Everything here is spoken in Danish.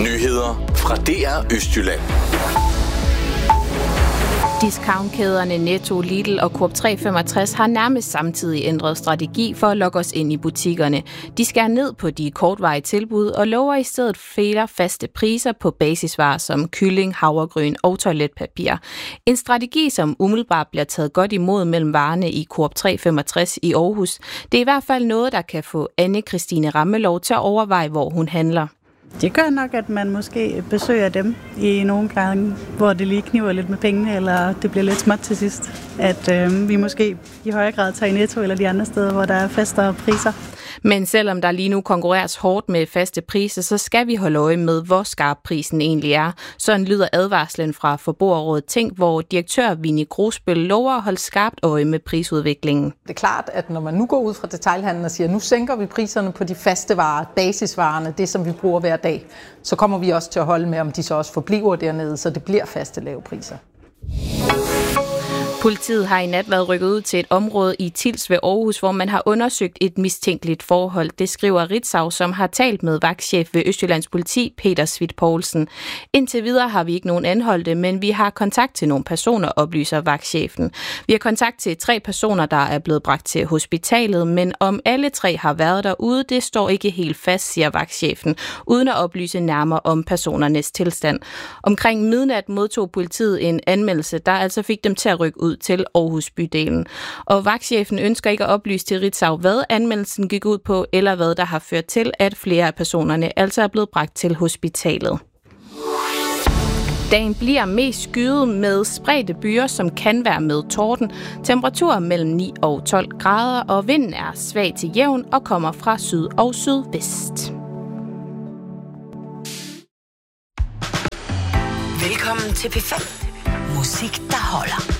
Nyheder fra DR Østjylland. Discountkæderne Netto, Lidl og Coop 365 har nærmest samtidig ændret strategi for at lokke os ind i butikkerne. De skærer ned på de kortvarige tilbud og lover i stedet flere faste priser på basisvarer som kylling, havregryn og toiletpapir. En strategi, som umiddelbart bliver taget godt imod mellem varerne i Coop 365 i Aarhus. Det er i hvert fald noget, der kan få Anne-Christine Rammelov til at overveje, hvor hun handler. Det gør nok, at man måske besøger dem i nogle gange, hvor det lige kniver lidt med pengene, eller det bliver lidt småt til sidst. At vi måske i højere grad tager i Netto eller de andre steder, hvor der er fastere priser. Men selvom der lige nu konkurreres hårdt med faste priser, så skal vi holde øje med, hvor skarp prisen egentlig er. Sådan lyder advarslen fra Forbrugerrådet Tænk, hvor direktør Vinnie Grosbøl lover at holde skarpt øje med prisudviklingen. Det er klart, at når man nu går ud fra detailhandlen og siger, nu sænker vi priserne på de faste varer, basisvarerne, det som vi bruger hver dag, så kommer vi også til at holde med, om de så også forbliver dernede, så det bliver faste lave priser. Politiet har i nat været rykket ud til et område i Tils ved Aarhus, hvor man har undersøgt et mistænkeligt forhold. Det skriver Ritzau, som har talt med vagtchef ved Østjyllands Politi, Peter Svit Poulsen. Indtil videre har vi ikke nogen anholdte, men vi har kontakt til nogle personer, oplyser vagtchefen. Vi har kontakt til 3 personer, der er blevet bragt til hospitalet, men om alle 3 har været derude, det står ikke helt fast, siger vagtchefen, uden at oplyse nærmere om personernes tilstand. Omkring midnat modtog politiet en anmeldelse, der altså fik dem til at rykke ud til Aarhus bydelen. Og vagtchefen ønsker ikke at oplyse til Ritzau, hvad anmeldelsen gik ud på, eller hvad der har ført til, at flere af personerne altså er blevet bragt til hospitalet. Dagen bliver mest skyet med spredte byer, som kan være med torden. Temperaturer mellem 9 og 12 grader, og vinden er svag til jævn og kommer fra syd og sydvest. Velkommen til P5. Musik, der holder.